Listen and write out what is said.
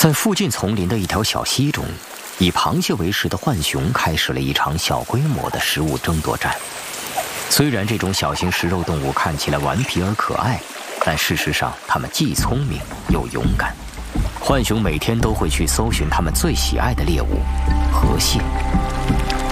在附近丛林的一条小溪中，以螃蟹为食的浣熊开始了一场小规模的食物争夺战。虽然这种小型食肉动物看起来顽皮而可爱，但事实上它们既聪明又勇敢。浣熊每天都会去搜寻它们最喜爱的猎物——河蟹。